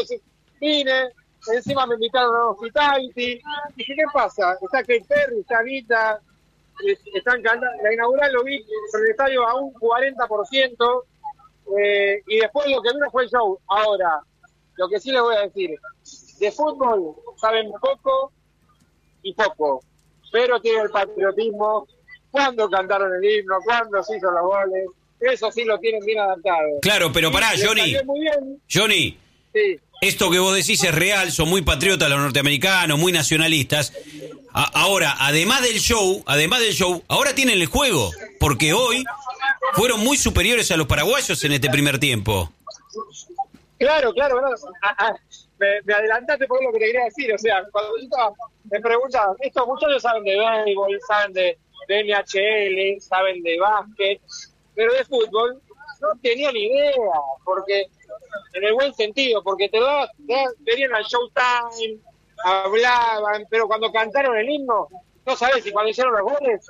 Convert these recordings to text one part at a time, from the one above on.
Vine, encima me invitaron a un hospitality. Dije, ¿qué pasa? Está Kate Perry, está Anita, están cantando. La inaugural lo vi en el estadio a un 40%, y después lo que vino fue el show. Ahora, lo que sí les voy a decir, de fútbol saben poco y poco, pero tienen el patriotismo. Cuando cantaron el himno, cuando se hizo los goles, eso sí lo tienen bien adaptado. Claro, pero pará, Johnny. Johnny, sí. Esto que vos decís es real, son muy patriotas los norteamericanos, muy nacionalistas. Ahora, además del show, ahora tienen el juego, porque hoy fueron muy superiores a los paraguayos en este primer tiempo. Claro. Me adelantaste por lo que te quería decir. O sea, cuando yo estaba, me preguntaban, estos muchachos saben de béisbol, saben de NHL, saben de básquet, pero de fútbol no tenían idea, porque en el buen sentido, porque venían al Showtime, hablaban, pero cuando cantaron el himno, no sabes si cuando hicieron los goles,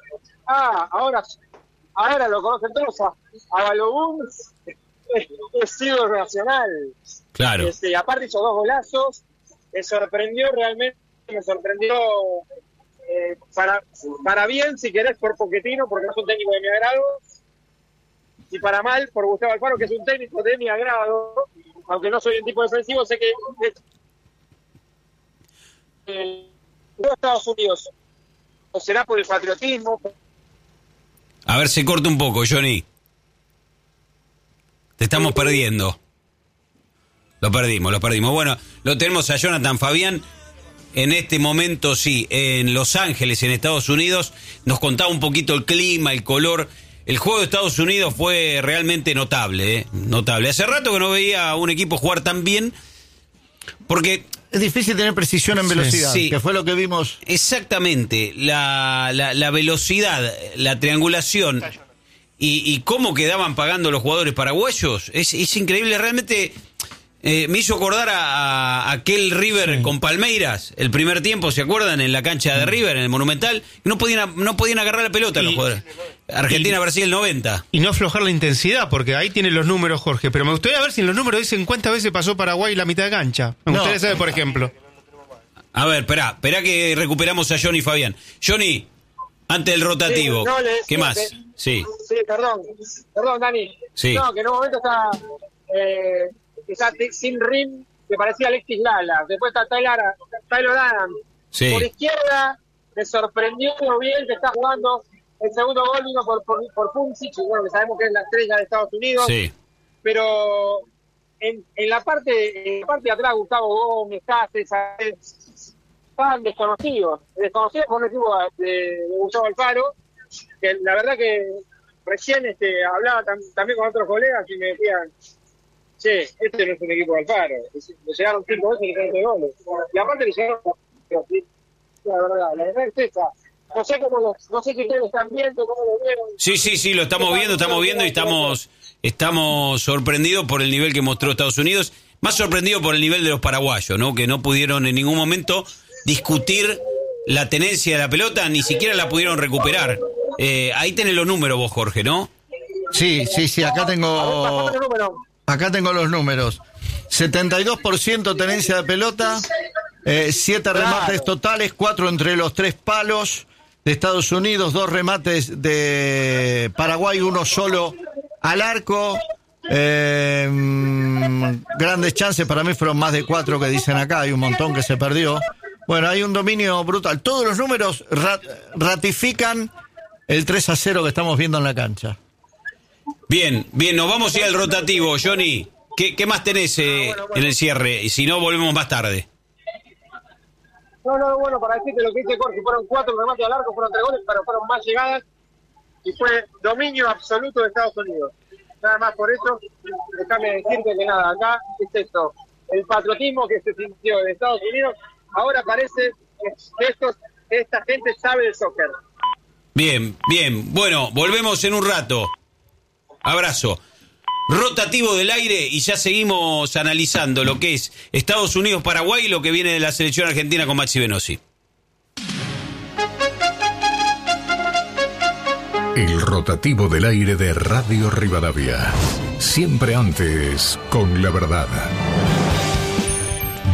ahora lo conocen todos, a Balogun es ídolo nacional. Claro. Aparte hizo 2 golazos, me sorprendió realmente, para bien, si querés, por Pochettino, porque no es un técnico de mi agrado, y para mal, por Gustavo Alfaro, que es un técnico de mi agrado, aunque no soy un tipo defensivo, sé que Estados Unidos, o será por el patriotismo. A ver, se corta un poco, Johnny. Te estamos perdiendo. Lo perdimos. Bueno, lo tenemos a Jonathan Fabián. En este momento, sí, en Los Ángeles, en Estados Unidos, nos contaba un poquito el clima, el color. El juego de Estados Unidos fue realmente notable, notable. Hace rato que no veía a un equipo jugar tan bien, porque es difícil tener precisión en velocidad, sí, que fue lo que vimos. Exactamente, la velocidad, la triangulación y cómo quedaban pagando los jugadores paraguayos, es increíble, realmente. Me hizo acordar a aquel River con Palmeiras, el primer tiempo, ¿se acuerdan? En la cancha de River, en el Monumental, no podían agarrar la pelota los jugadores. Argentina-Brasil 90. Y no aflojar la intensidad, porque ahí tienen los números, Jorge, pero me gustaría ver si en los números dicen cuántas veces pasó Paraguay la mitad de cancha. Me gustaría saber, por ejemplo. A ver, esperá que recuperamos a Johnny Fabián. Johnny, antes del rotativo, ¿qué más? Sí, perdón, Dani. Sí. No, que en un momento está sin rim, que parecía Alexis Lala. Después está Tyler Adams. Sí. Por izquierda, me sorprendió lo bien que está jugando. El segundo gol vino por Pulisic, bueno, que sabemos que es la estrella de Estados Unidos. Sí. Pero en la parte de atrás, Gustavo Gómez, Cáceres, estaban desconocidos por un equipo de Gustavo Alfaro, que la verdad que recién hablaba también con otros colegas y me decían, che, este no es un equipo de Alfaro. Le llegaron 5 veces y le llegaron 3 goles. Y aparte le llegaron... La verdad es esa. No sé si ustedes están viendo, cómo lo vieron. Sí, lo estamos viendo y estamos sorprendidos por el nivel que mostró Estados Unidos. Más sorprendidos por el nivel de los paraguayos, ¿no? Que no pudieron en ningún momento discutir la tenencia de la pelota, ni siquiera la pudieron recuperar. Ahí tenés los números vos, Jorge, ¿no? Sí, acá tengo... Acá tengo los números. 72% tenencia de pelota, 7 remates totales, 4 entre los 3 palos de Estados Unidos, 2 remates de Paraguay, 1 solo al arco. Grandes chances, para mí fueron más de 4 que dicen acá, hay un montón que se perdió. Bueno, hay un dominio brutal. Todos los números ratifican el 3-0 que estamos viendo en la cancha. Bien, nos vamos a ir al rotativo, Johnny. ¿Qué más tenés en el cierre? Y si no, volvemos más tarde. No, bueno, para decirte lo que dice Jorge, fueron 4 remates al arco, fueron 3 goles, pero fueron más llegadas y fue dominio absoluto de Estados Unidos. Nada más por eso, déjame decirte que nada, acá es esto, el patriotismo que se sintió de Estados Unidos, ahora parece que esta gente sabe de soccer. Bien, bueno, volvemos en un rato. Abrazo. Rotativo del aire y ya seguimos analizando lo que es Estados Unidos-Paraguay y lo que viene de la selección argentina con Maxi Venosi. El rotativo del aire de Radio Rivadavia. Siempre antes con la verdad.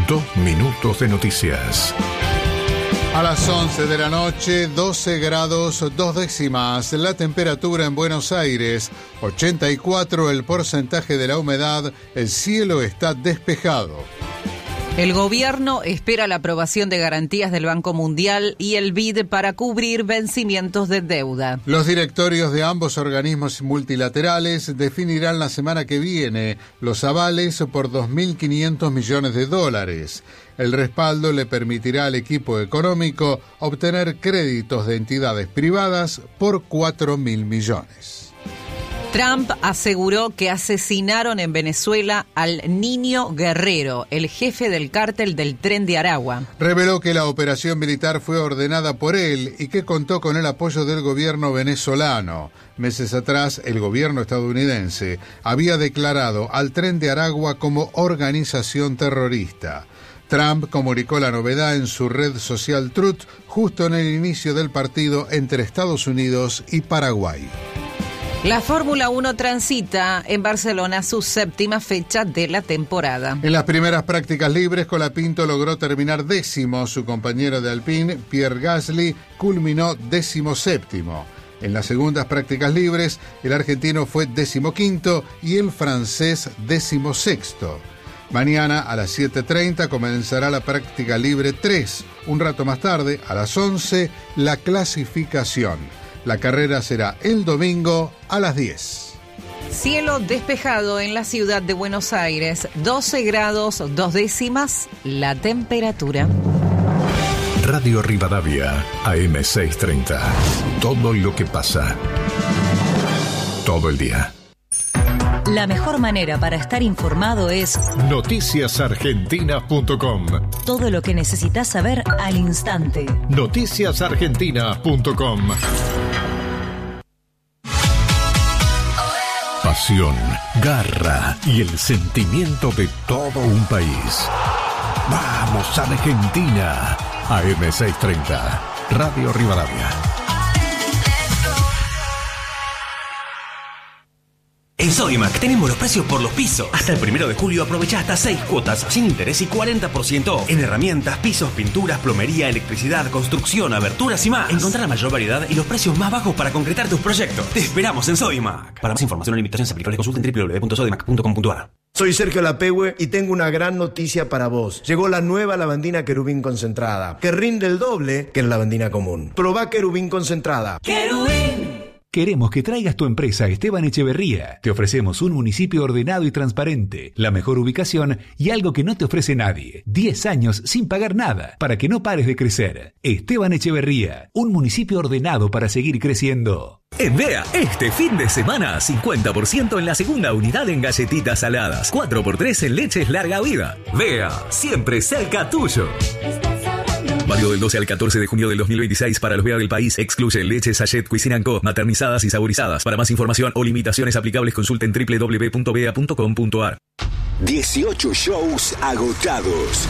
2 minutos de noticias. A las 11 de la noche, 12 grados 2 décimas. La temperatura en Buenos Aires, 84 el porcentaje de la humedad. El cielo está despejado. El gobierno espera la aprobación de garantías del Banco Mundial y el BID para cubrir vencimientos de deuda. Los directorios de ambos organismos multilaterales definirán la semana que viene los avales por $2.500 millones. El respaldo le permitirá al equipo económico obtener créditos de entidades privadas por $4.000 millones. Trump aseguró que asesinaron en Venezuela al Niño Guerrero, el jefe del cártel del Tren de Aragua. Reveló que la operación militar fue ordenada por él y que contó con el apoyo del gobierno venezolano. Meses atrás, el gobierno estadounidense había declarado al Tren de Aragua como organización terrorista. Trump comunicó la novedad en su red social Truth justo en el inicio del partido entre Estados Unidos y Paraguay. La Fórmula 1 transita en Barcelona su séptima fecha de la temporada. En las primeras prácticas libres, Colapinto logró terminar décimo. Su compañero de Alpine, Pierre Gasly, culminó 17º. En las segundas prácticas libres, el argentino fue 15º y el francés 16º. Mañana a las 7:30 comenzará la práctica libre 3. Un rato más tarde, a las 11, la clasificación. La carrera será el domingo a las 10. Cielo despejado en la ciudad de Buenos Aires, 12 grados 2 décimas la temperatura. Radio Rivadavia, AM630. Todo lo que pasa. Todo el día. La mejor manera para estar informado es noticiasargentinas.com. Todo lo que necesitas saber al instante. Noticiasargentinas.com. Pasión, garra y el sentimiento de todo un país. ¡Vamos, Argentina! AM630, Radio Rivadavia. En Sodimac tenemos los precios por los pisos. Hasta el 1 de julio aprovecha hasta 6 cuotas sin interés y 40% off en herramientas, pisos, pinturas, plomería, electricidad, construcción, aberturas y más. Encontrá la mayor variedad y los precios más bajos para concretar tus proyectos. Te esperamos en Sodimac. Para más información o limitaciones aplicables consulten www.sodimac.com.ar. Soy Sergio Lapehue y tengo una gran noticia para vos. Llegó la nueva lavandina Querubín concentrada, que rinde el doble que la lavandina común. Probá Querubín concentrada. ¡Querubín! Queremos que traigas tu empresa a Esteban Echeverría. Te ofrecemos un municipio ordenado y transparente, la mejor ubicación y algo que no te ofrece nadie. 10 años sin pagar nada, para que no pares de crecer. Esteban Echeverría, un municipio ordenado para seguir creciendo. En Vea, este fin de semana, 50% en la segunda unidad en galletitas saladas, 4x3 en leches larga vida. Vea, siempre cerca tuyo. Válido del 12 al 14 de junio del 2026 para los Vea del país. Excluye leche sachet Cuisine & Co, maternizadas y saborizadas. Para más información o limitaciones aplicables consulten www.vea.com.ar. 18 shows agotados.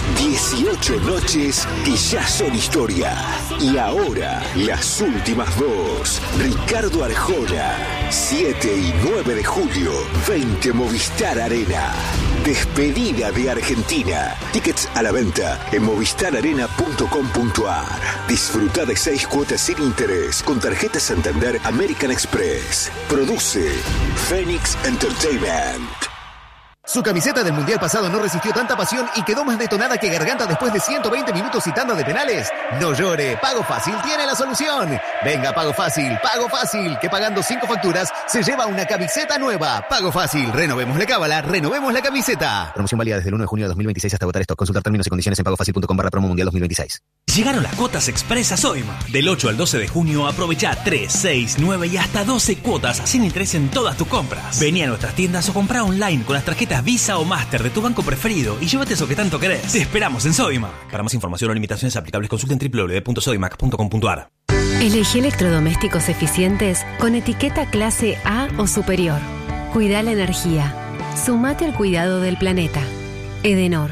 18 noches que ya son historia. Y ahora, las últimas dos. Ricardo Arjona, 7 y 9 de julio, 20 Movistar Arena. Despedida de Argentina. Tickets a la venta en movistararena.com.ar. Disfruta de 6 cuotas sin interés con tarjeta Santander American Express. Produce Phoenix Entertainment. Su camiseta del Mundial pasado no resistió tanta pasión y quedó más detonada que Garganta después de 120 minutos y tanda de penales. No llore, Pago Fácil tiene la solución. Venga, Pago Fácil, que pagando 5 facturas se lleva una camiseta nueva. Pago Fácil, renovemos la cábala, renovemos la camiseta. Promoción válida desde el 1 de junio de 2026 hasta agotar stock. Consultar términos y condiciones en pagofacil.com/promo mundial 2026. Llegaron las cuotas express a Sodimac. Del 8 al 12 de junio aprovecha 3, 6, 9 y hasta 12 cuotas sin interés en todas tus compras. Vení a nuestras tiendas o comprá online con las tarjetas Visa o Master de tu banco preferido y llévate eso que tanto querés. Te esperamos en Sodimac. Para más información o limitaciones aplicables consulten www.sodimac.com.ar. Elegí electrodomésticos eficientes con etiqueta clase A o superior. Cuida la energía. Sumate al cuidado del planeta. Edenor.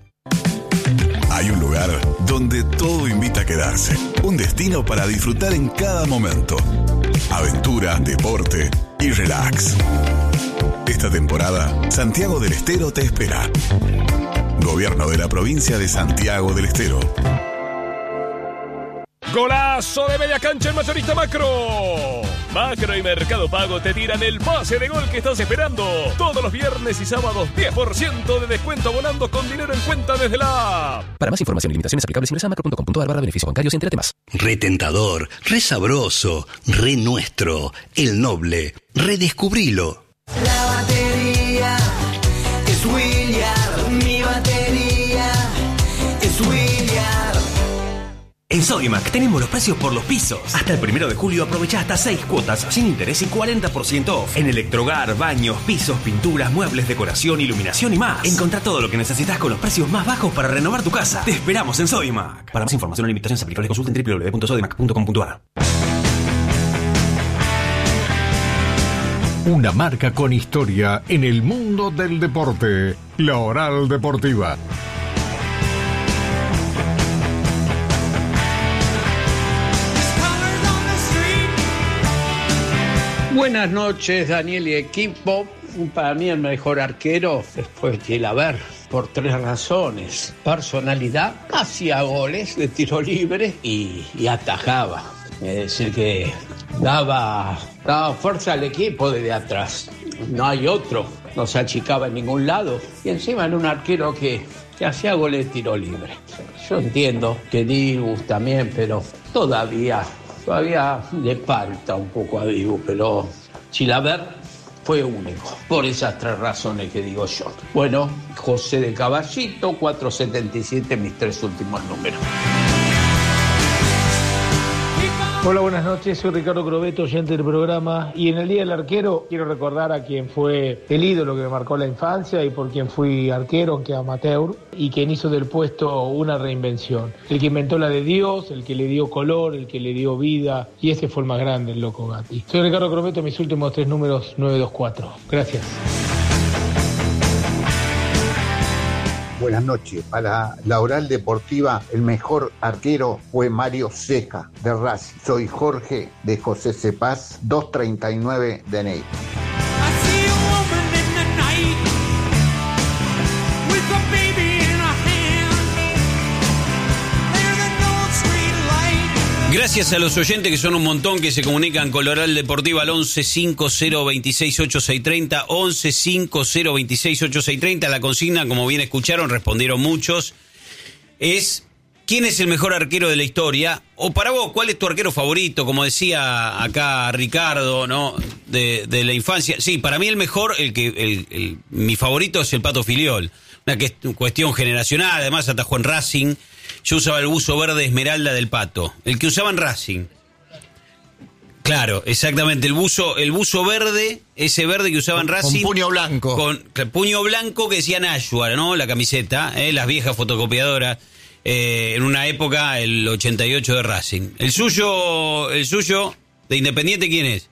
Hay un lugar donde todo invita a quedarse. Un destino para disfrutar en cada momento. Aventura, deporte y relax. Esta temporada, Santiago del Estero te espera. Gobierno de la provincia de Santiago del Estero. ¡Golazo de media cancha en Mayorista Macro! Macro y Mercado Pago te tiran el pase de gol que estás esperando. Todos los viernes y sábados 10% de descuento volando con dinero en cuenta desde la app. Para más información y limitaciones aplicables ingresa a macro.com.ar/beneficios bancarios y entérate más. Re tentador, re sabroso, re nuestro, el noble. Redescubrilo. La batería es William, mi batería es William. En Sodimac tenemos los precios por los pisos. Hasta el 1 de julio aprovecha hasta 6 cuotas sin interés y 40% off. En electrohogar, baños, pisos, pinturas, muebles, decoración, iluminación y más. Encontrá todo lo que necesitas con los precios más bajos para renovar tu casa. Te esperamos en Sodimac. Para más información o limitaciones aplicables consulta en www.sodimac.com.ar. Una marca con historia en el mundo del deporte. La Oral Deportiva. Buenas noches, Daniel y equipo. Para mí el mejor arquero después de Chilaver, por 3 razones. Personalidad, hacía goles de tiro libre y atajaba. Es decir, que daba fuerza al equipo desde atrás. No hay otro, no se achicaba en ningún lado. Y encima era un arquero que hacía goles de tiro libre. Yo entiendo que Dibu también, pero todavía le falta un poco a Dibu, pero Chilaver fue único, por esas 3 razones que digo yo. Bueno, José de Caballito, 477, mis 3 últimos números. Hola, buenas noches, soy Ricardo Crobeto, oyente del programa, y en el Día del Arquero quiero recordar a quien fue el ídolo que me marcó la infancia y por quien fui arquero, aunque amateur, y quien hizo del puesto una reinvención. El que inventó la de Dios, el que le dio color, el que le dio vida, y ese fue el más grande, el Loco Gatti. Soy Ricardo Crobeto, mis últimos 3 números, 924. Gracias. Buenas noches. Para la Oral Deportiva, el mejor arquero fue Mario Ceja, de Racing. Soy Jorge, de José Cepaz, 239 de Ney. Gracias a los oyentes, que son un montón, que se comunican con la Oral Deportiva al 11 50 26 8630, 11 50 26 8630. La consigna, como bien escucharon, respondieron muchos, es: ¿quién es el mejor arquero de la historia? O para vos, ¿cuál es tu arquero favorito? Como decía acá Ricardo, ¿no? De la infancia. Sí, para mí el mejor, mi favorito es el Pato Filiol. Una cuestión generacional, además atajó en Racing. Yo usaba el buzo verde esmeralda del Pato, el que usaba en Racing. Claro, exactamente, el buzo verde, ese verde que usaba en Racing. Con puño blanco. Con puño blanco que decía Nashua, ¿no? La camiseta, las viejas fotocopiadoras. En una época, el 88 de Racing. El suyo de Independiente, ¿quién es?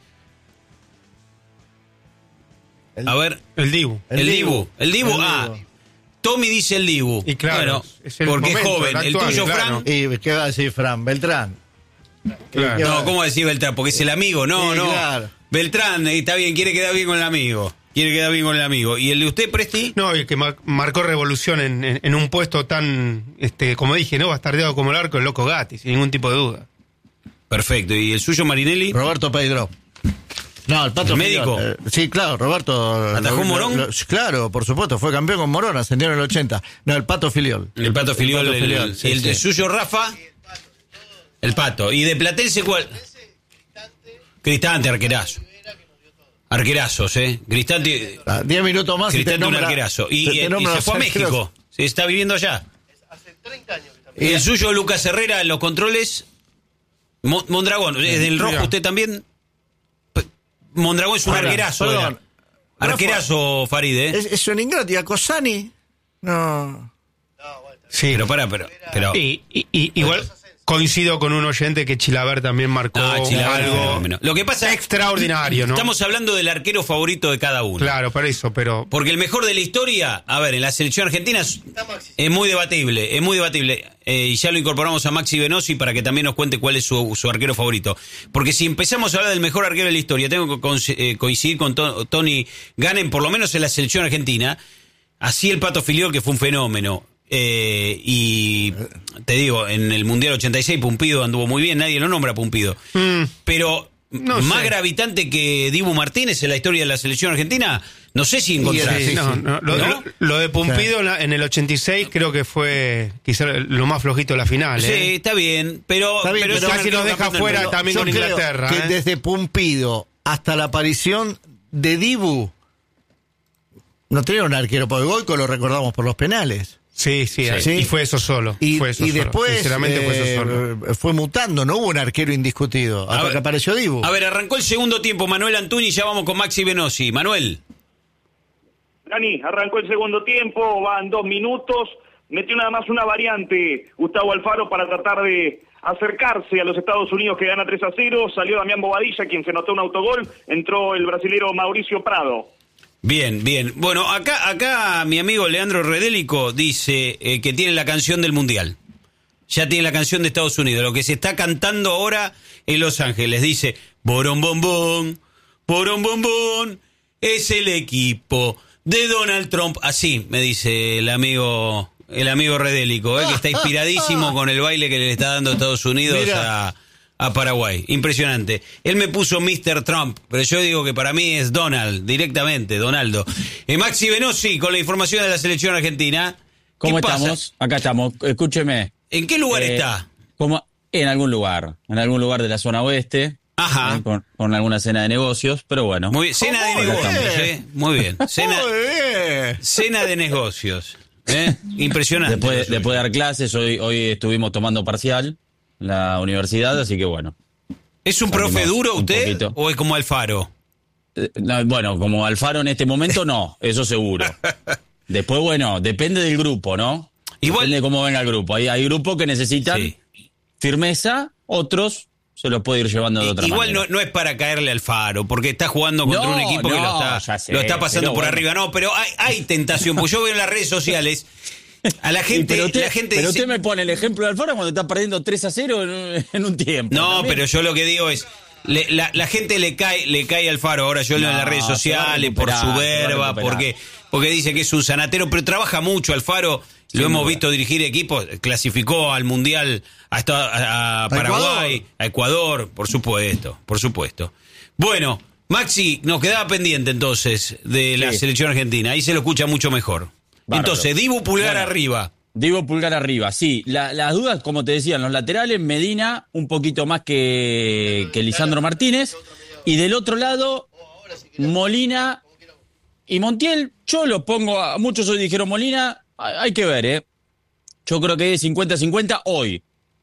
A ver. El Dibu. El Dibu. Tommy dice el Dibu. Y claro, bueno, porque es joven. El tuyo, claro. Fran. ¿Y qué va a decir Fran? Beltrán. Claro. No, ¿cómo decir Beltrán? Porque es el amigo. No. Claro. Beltrán, está bien, quiere quedar bien con el amigo. ¿Y el de usted, Presti? No, el que marcó revolución en un puesto tan, como dije, no bastardeado como el arco, el Loco Gatti, sin ningún tipo de duda. Perfecto. ¿Y el suyo, Marinelli? Roberto Pedro. No, el Pato. ¿El médico? Sí, claro, Roberto. ¿Atajó Morón? Claro, por supuesto, fue campeón con Morón, ascendió en el 80. No, el Pato Filiol. El Pato Filiol. Sí, el de suyo, Rafa. El Pato. ¿Y de Platense cuál? Cristante, arquerazo. Arquerazos, Cristante. 10 minutos más. Cristante, y te nombra, un arquerazo. Y se fue a México. Se está viviendo allá. Hace 30 años. Y el suyo, Lucas Herrera, en los controles. Mondragón. ¿Es del rojo usted también? Mondragón es un arquerazo. Arquerazo, Farid, ¿Es un ingrato? ¿Y a Cosani? No. Sí, pero. Igual coincido con un oyente que Chilaver también marcó algo. Lo que pasa es extraordinario, ¿no? Estamos hablando del arquero favorito de cada uno. Claro, por eso, pero. Porque el mejor de la historia, a ver, en la selección argentina es muy debatible. Y ya lo incorporamos a Maxi Venosi para que también nos cuente cuál es su arquero favorito. Porque si empezamos a hablar del mejor arquero de la historia, tengo que coincidir con Tony Gannem, por lo menos en la selección argentina. Así el Pato Filiol, que fue un fenómeno. Y te digo, en el Mundial 86 Pumpido anduvo muy bien, nadie lo nombra Pumpido. Pero No más sé. gravitante que Dibu Martínez en la historia de la selección argentina, no sé si encontrás. Lo de Pumpido en el 86 creo que fue quizá lo más flojito de la final. Sí, está bien, pero casi nos deja fuera también yo con creo Inglaterra. que desde Pumpido hasta la aparición de Dibu no tenía un arquero, porque Goico lo recordamos por los penales. Sí, y fue eso solo. Y Sinceramente fue eso solo. Fue mutando, no hubo un arquero indiscutido hasta que apareció Dibu. A ver, arrancó el segundo tiempo, Manuel Antuñi, ya vamos con Maxi Venosi. Manuel. Dani, arrancó el segundo tiempo, van 2 minutos, metió nada más una variante Gustavo Alfaro para tratar de acercarse a los Estados Unidos, que gana 3-0, salió Damián Bobadilla, quien se anotó un autogol, entró el brasilero Mauricio Prado. Bien, bien. Bueno, acá mi amigo Leandro Redélico dice que tiene la canción del Mundial. Ya tiene la canción de Estados Unidos. Lo que se está cantando ahora en Los Ángeles. Dice, borón bombón, es el equipo de Donald Trump. Así me dice el amigo Redélico, que está inspiradísimo con el baile que le está dando Estados Unidos a Paraguay. Impresionante. Él me puso Mr. Trump, pero yo digo que para mí es Donald, directamente, Donaldo. Maxi Venosi, con la información de la selección argentina. ¿Cómo ¿Qué estamos? pasa? Acá estamos. Escúcheme. ¿En qué lugar está? En algún lugar de la zona oeste. Ajá. Con alguna cena de negocios, pero bueno. Muy bien. Cena de negocios, Muy bien. Cena de negocios. Impresionante. Después de dar clases, hoy estuvimos tomando parcial en la universidad, así que bueno. ¿Es un profe duro usted o es como Alfaro? No, bueno, como Alfaro en este momento no, eso seguro. Después, bueno, depende del grupo, ¿no? Depende de cómo venga el grupo. Hay grupos que necesitan firmeza, otros se los puede ir llevando de otra manera. Igual no es para caerle al Faro, porque está jugando contra un equipo que lo está pasando por arriba. No, pero hay tentación, porque yo veo en las redes sociales a la gente, pero usted me pone el ejemplo de Alfaro cuando está perdiendo 3-0 en un tiempo. No, ¿también? pero yo lo que digo es, la gente le cae al Faro. Ahora yo leo en las redes sociales por su verba, porque dice que es un sanatero, pero trabaja mucho Alfaro. Lo hemos visto dirigir equipos, clasificó al Mundial a Paraguay, a Ecuador, por supuesto. Bueno, Maxi, nos quedaba pendiente entonces de la selección argentina, ahí se lo escucha mucho mejor. Bárbaro. Entonces, Dibu pulgar arriba. Dibu pulgar arriba, sí. Las dudas, como te decía, en los laterales, Medina un poquito más que Lisandro Martínez. Y del otro lado, Molina y Montiel. Yo lo pongo, muchos hoy dijeron Molina, hay que ver, Yo creo que es 50-50 hoy.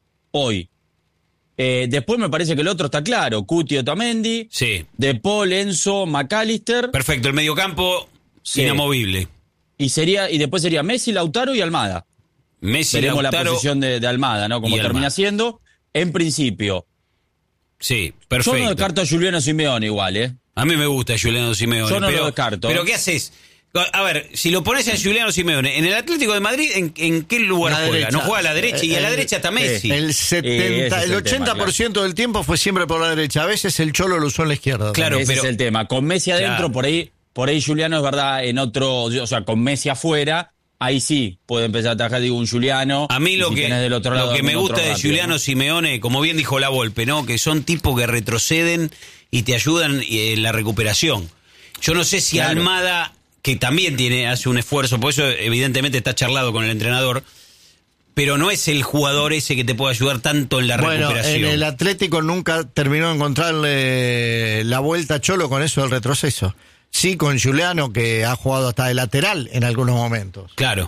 Después me parece que el otro está claro. Cuti, Otamendi. Sí. De Paul, Enzo, McAllister. Perfecto, el mediocampo inamovible. Y después sería Messi, Lautaro y Almada. Veremos Lautaro, la posición de Almada, ¿no? Como termina siendo. En principio. Sí, perfecto. Yo no descarto a Juliano Simeone igual, A mí me gusta Juliano Simeone. Yo no lo descarto. Pero ¿qué haces? A ver, si lo pones a Juliano Simeone, en el Atlético de Madrid, ¿en qué lugar juega? Derecha. No juega a la derecha, y a la derecha está Messi. El 80% del tiempo fue siempre por la derecha. A veces el Cholo lo usó en la izquierda. Claro, ese es el tema. Con Messi adentro, por ahí Juliano es verdad, en otro, o sea, con Messi afuera, ahí sí puede empezar a atajar, un Juliano. A mí lo que me gusta de Juliano Simeone, como bien dijo La Volpe, ¿no? Que son tipos que retroceden y te ayudan en la recuperación. Yo no sé si Almada, que también hace un esfuerzo, por eso evidentemente está charlado con el entrenador, pero no es el jugador ese que te puede ayudar tanto en la recuperación. En el Atlético nunca terminó de encontrarle la vuelta a Cholo con eso del retroceso. Sí, con Juliano, que ha jugado hasta de lateral en algunos momentos. Claro.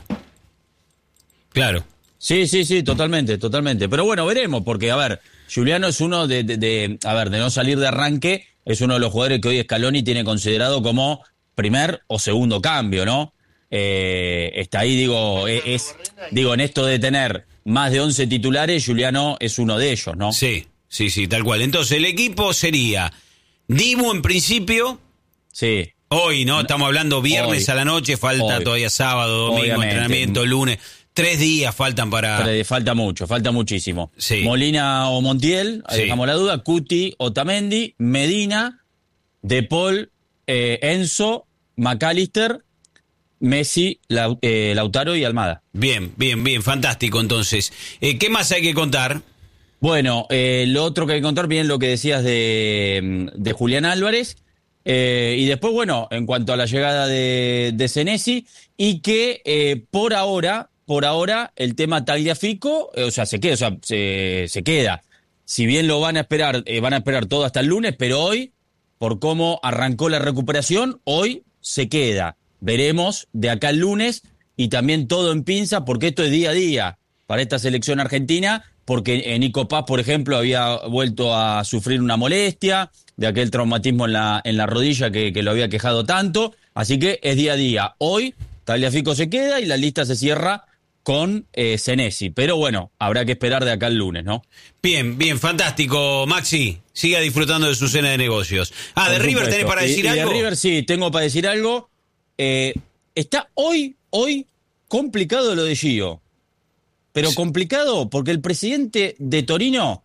Sí, totalmente. Pero bueno, veremos, porque, a ver, Juliano es uno de no salir de arranque, es uno de los jugadores que hoy Scaloni tiene considerado como primer o segundo cambio, ¿no? Está ahí, en esto de tener más de 11 titulares, Juliano es uno de ellos, ¿no? Sí, tal cual. Entonces, el equipo sería Dibu en principio. Sí. Hoy, ¿no? Estamos hablando viernes a la noche, falta todavía sábado, domingo, obviamente. Entrenamiento, lunes. 3 días faltan para... Falta muchísimo. Sí. Molina o Montiel, ahí dejamos la duda. Cuti, Otamendi, Medina, De Paul, Enzo, McAllister Messi, Lautaro y Almada. Bien, fantástico entonces. ¿Qué más hay que contar? Bueno, lo otro que hay que contar, bien lo que decías de Julián Álvarez, y después, bueno, en cuanto a la llegada de Senesi, y que por ahora el tema Tagliafico, se queda. Si bien lo van a esperar todo hasta el lunes, pero hoy, por cómo arrancó la recuperación, hoy se queda. Veremos de acá al lunes, y también todo en pinza, porque esto es día a día para esta selección argentina, porque Nico Paz, por ejemplo, había vuelto a sufrir una molestia de aquel traumatismo en la rodilla que lo había quejado tanto, así que es día a día. Hoy Tagliafico se queda y la lista se cierra con Senesi, pero bueno, habrá que esperar de acá al lunes, ¿no? Bien, fantástico, Maxi. Siga disfrutando de su cena de negocios. ¿De River tenés para decir algo? De River sí, tengo para decir algo. Está hoy complicado lo de Gio. Pero complicado porque el presidente de Torino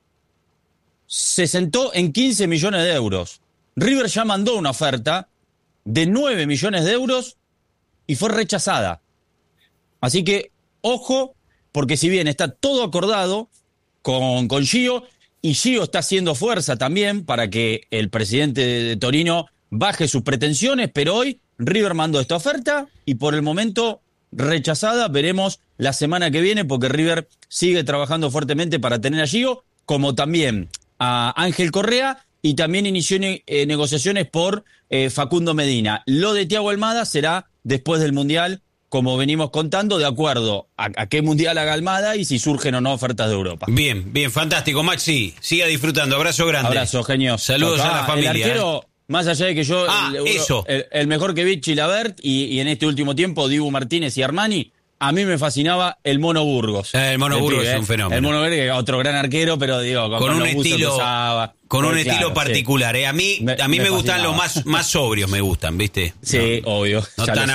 se sentó en 15 millones de euros. River ya mandó una oferta de 9 millones de euros y fue rechazada. Así que, ojo, porque si bien está todo acordado con Gio, y Gio está haciendo fuerza también para que el presidente de Torino baje sus pretensiones, pero hoy River mandó esta oferta y por el momento rechazada. Veremos la semana que viene porque River sigue trabajando fuertemente para tener a Gio, como también a Ángel Correa, y también inició negociaciones por Facundo Medina. Lo de Thiago Almada será después del Mundial, como venimos contando, de acuerdo a qué Mundial haga Almada y si surgen o no ofertas de Europa. Bien, fantástico, Maxi. Siga disfrutando. Abrazo grande. Abrazo, genio. Saludos a la familia. El arquero, más allá de que yo, el mejor que vi, Chilavert, y en este último tiempo, Dibu Martínez y Armani, a mí me fascinaba el Mono Burgos. El Mono Burgos es un fenómeno. El Mono Burgos, otro gran arquero, pero digo, con un estilo particular. A mí me gustan los más sobrios, me gustan, ¿viste? Sí, obvio. No tan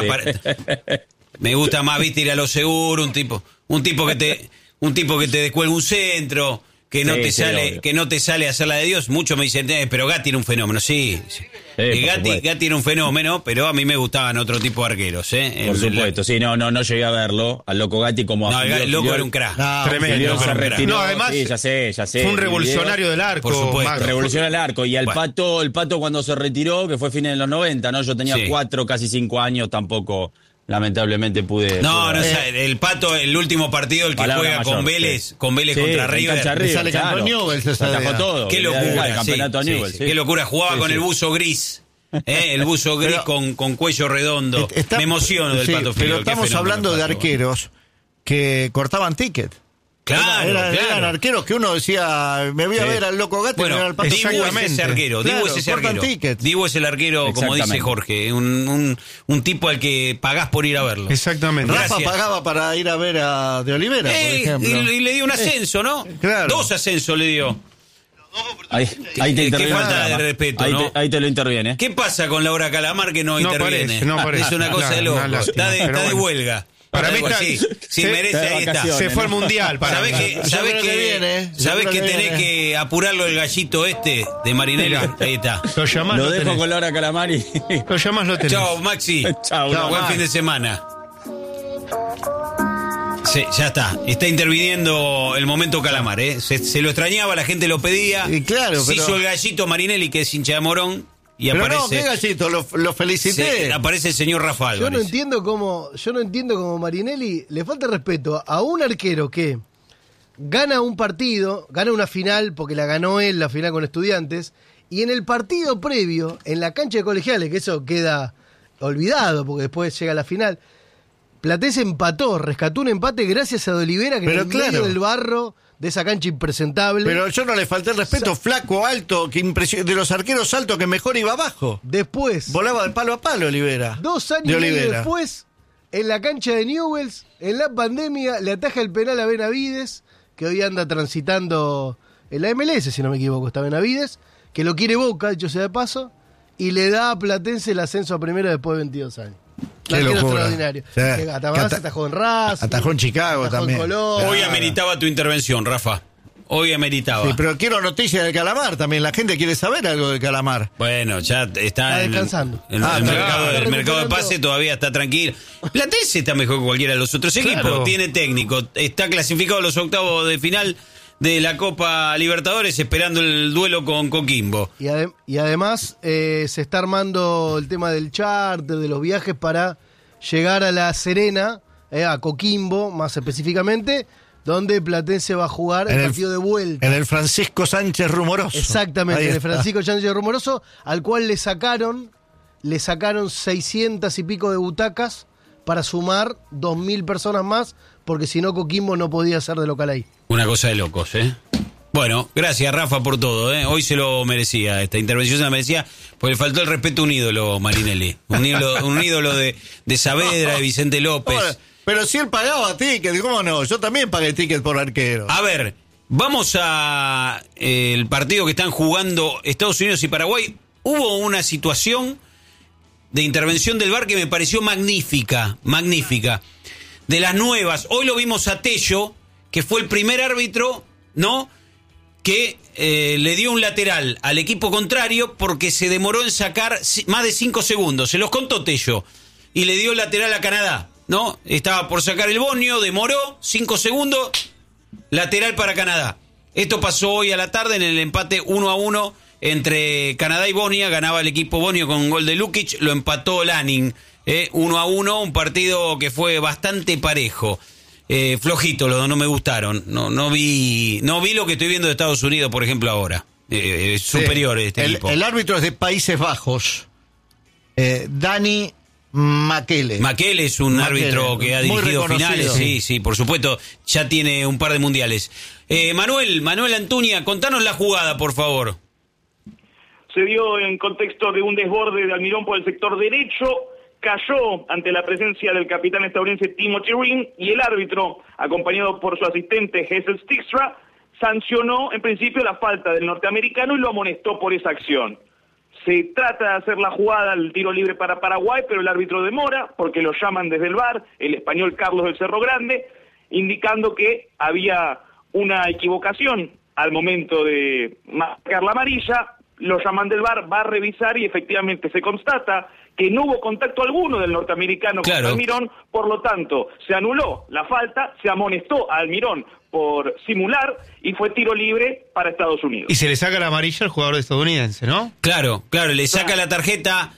me gusta más, ¿viste? Ir a lo seguro, un tipo que te descuelga un centro, que no te sale a hacer la de Dios. Muchos me dicen, pero Gatti era un fenómeno. Sí. Gatti era un fenómeno, pero a mí me gustaban otro tipo de arqueros, Por supuesto, sí, no llegué a verlo al Loco Gatti como el Loco era un crack. Tremendo. No, además, sí, ya sé. Fue un revolucionario del arco. Por supuesto. Revolucionario del arco. Y el Pato cuando se retiró, que fue fines de los 90, ¿no? Yo tenía 4, casi 5 años, tampoco lamentablemente pude. El Pato, el último partido, el que juega con Vélez contra River. Sale campeón Newell's, todo. Qué locura. Campeonato Newell's. Qué locura. Jugaba con el buzo gris. El buzo gris con cuello redondo. Me emociono del Pato Frío. Pero estamos hablando de arqueros que cortaban ticket. Claro, eran arqueros que uno decía, me voy a ver al Loco Gatti, bueno, al Pato. Dibu es ese arquero. Dibu es el arquero, como dice Jorge, un tipo al que pagás por ir a verlo. Exactamente. Rafa pagaba para ir a ver a De Olivera, por ejemplo. Y le dio un ascenso, ¿no? Claro. 2 ascensos le dio. Ahí te interviene. Qué falta de respeto, ahí te lo interviene. ¿Qué pasa con Laura Calamar que no interviene? Parece. Es una cosa de loco. Está de huelga. Para mí si merece, ahí está. Se fue al Mundial. ¿Sabés que tenés que apurarlo el gallito de Marinelli? Ahí está. Lo dejo con Laura Calamari. Lo llamás, lo tenés. Chao, Maxi. Chao, buen fin de semana. Sí, ya está interviniendo el momento Calamar, Se lo extrañaba, la gente lo pedía. Claro, se hizo el gallito Marinelli, que es hincha de Morón. Y pero aparece, no, qué gallito, lo felicité. Aparece el señor Rafa Álvarez. Yo no entiendo cómo Marinelli le falta respeto a un arquero que gana un partido, gana una final, porque la ganó él, la final con Estudiantes, y en el partido previo, en la cancha de Colegiales, que eso queda olvidado, porque después llega la final, Platense rescató un empate gracias a De Olivera, que en el medio del barro de esa cancha impresentable. Pero yo no le falté el respeto, flaco, alto, de los arqueros altos que mejor iba abajo. Después volaba de palo a palo Olivera. 2 años y medio después, en la cancha de Newell's, en la pandemia, le ataja el penal a Benavides, que hoy anda transitando en la MLS, si no me equivoco, está Benavides, que lo quiere Boca, dicho sea de paso, y le da a Platense el ascenso a primera después de 22 años. Qué locura. Extraordinario. Atajó en Racing, atajó en Chicago atajó también. en Colón. Hoy ameritaba tu intervención, Rafa. hoy ameritaba. Sí, pero quiero noticias de Calamar también. La gente quiere saber algo de Calamar. Bueno, ya está descansando. El mercado de pase todavía está tranquilo. Platense está mejor que cualquiera de los otros equipos. Tiene técnico. Está clasificado a los octavos de final de la Copa Libertadores, esperando el duelo con Coquimbo. Y además se está armando el tema del charter, de los viajes para llegar a La Serena, a Coquimbo más específicamente, donde Platense va a jugar el partido de vuelta. En el Francisco Sánchez Rumoroso. Exactamente, en el Francisco Sánchez Rumoroso, al cual le sacaron 600 y pico de butacas para sumar 2.000 personas más, porque si no Coquimbo no podía ser de local ahí. Una cosa de locos, ¿eh? Bueno, gracias Rafa por todo, ¿eh? Hoy se lo merecía, esta intervención se la merecía, porque le faltó el respeto a un ídolo, Marinelli. Un ídolo de Saavedra, de Vicente López. Bueno, pero si él pagaba ticket, ¿cómo no? Yo también pagué ticket por arquero. A ver, vamos a el partido que están jugando Estados Unidos y Paraguay. Hubo una situación de intervención del VAR que me pareció magnífica. De las nuevas, hoy lo vimos a Tello, que fue el primer árbitro, ¿no?, que le dio un lateral al equipo contrario porque se demoró en sacar más de 5 segundos. Se los contó Tello. Y le dio el lateral a Canadá, ¿no? Estaba por sacar el bonio, demoró 5 segundos, lateral para Canadá. Esto pasó hoy a la tarde en el empate 1-1 entre Canadá y Bosnia. Ganaba el equipo bonio con un gol de Lukic, lo empató Lanning. 1-1, un partido que fue bastante parejo. Flojito, los dos no me gustaron. No vi lo que estoy viendo de Estados Unidos, por ejemplo, ahora. Superior este equipo. El árbitro es de Países Bajos. Dani Makele. Makele es un árbitro que ha dirigido finales. Sí, por supuesto. Ya tiene un par de mundiales. Manuel Antuña, contanos la jugada, por favor. Se dio en contexto de un desborde de Almirón por el sector derecho. Cayó ante la presencia del capitán estadounidense Timothy Ring y el árbitro, acompañado por su asistente Hessel Stigstra, sancionó en principio la falta del norteamericano y lo amonestó por esa acción. Se trata de hacer la jugada, el tiro libre para Paraguay, pero el árbitro demora porque lo llaman desde el VAR, el español Carlos del Cerro Grande, indicando que había una equivocación al momento de marcar la amarilla. Lo llaman del VAR, va a revisar y efectivamente se constata que no hubo contacto alguno del norteamericano con Almirón, por lo tanto, se anuló la falta, se amonestó a Almirón por simular y fue tiro libre para Estados Unidos. Y se le saca la amarilla al jugador estadounidense, ¿no? Claro, le saca la tarjeta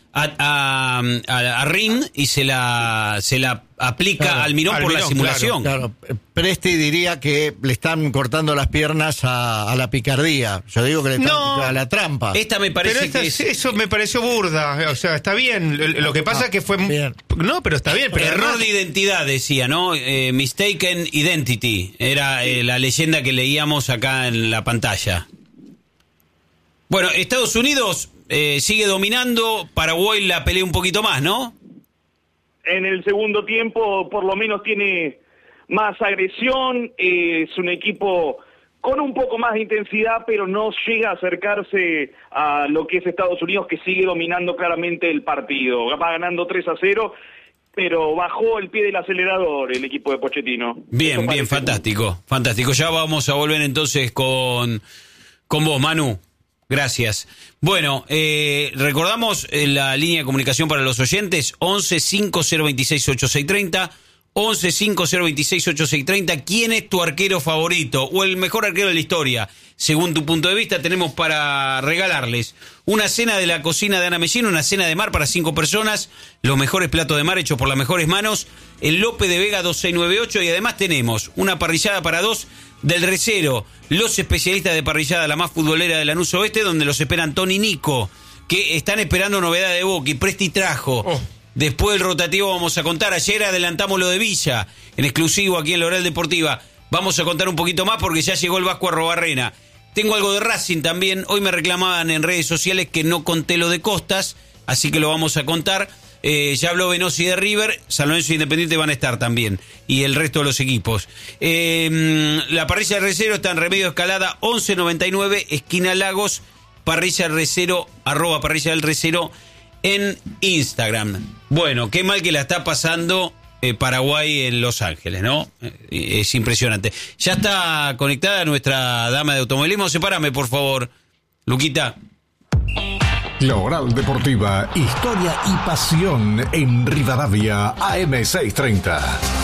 a Rin y se la aplica a Almirón por la simulación. Claro. Presti diría que le están cortando las piernas a la picardía. Yo digo que le están a la trampa. Esta me parece eso me pareció burda. O sea, está bien. Lo que pasa es que fue... Bien. No, pero está bien. Pero error de identidad, decía, ¿no? Mistaken identity. Era la leyenda que leíamos acá en la pantalla. Bueno, Estados Unidos sigue dominando. Paraguay la pelea un poquito más, ¿no? En el segundo tiempo, por lo menos tiene más agresión. Es un equipo con un poco más de intensidad, pero no llega a acercarse a lo que es Estados Unidos, que sigue dominando claramente el partido. Va ganando 3-0, pero bajó el pie del acelerador el equipo de Pochettino. Bien, fantástico. Ya vamos a volver entonces con vos, Manu. Gracias. Bueno, recordamos la línea de comunicación para los oyentes, 11-5026-8630, 11-5026-8630. ¿Quién es tu arquero favorito o el mejor arquero de la historia? Según tu punto de vista, tenemos para regalarles una cena de la cocina de Ana Mellino, una cena de mar para 5 personas, los mejores platos de mar hechos por las mejores manos, el Lope de Vega 2698, y además tenemos una parrillada para 2 del Recero, los especialistas de parrillada, la más futbolera de Lanús Oeste, donde los esperan Tony y Nico, que están esperando novedad de Boca y Presti trajo. Después del rotativo vamos a contar. Ayer adelantamos lo de Villa, en exclusivo aquí en la Oral Deportiva. Vamos a contar un poquito más porque ya llegó el Vasco Arrobarrena. Tengo algo de Racing también. Hoy me reclamaban en redes sociales que no conté lo de Costas, así que lo vamos a contar. Ya habló Venosi de River, San Lorenzo e Independiente van a estar también, y el resto de los equipos. La parrilla del Recero está en Remedio Escalada 1199, esquina Lagos, parrilla del Recero, @parrilla del Recero en Instagram. Bueno, qué mal que la está pasando Paraguay en Los Ángeles, ¿no? Es impresionante. Ya está conectada nuestra dama de automovilismo. Sepárame, por favor, Luquita. La Oral Deportiva, historia y pasión en Rivadavia AM630.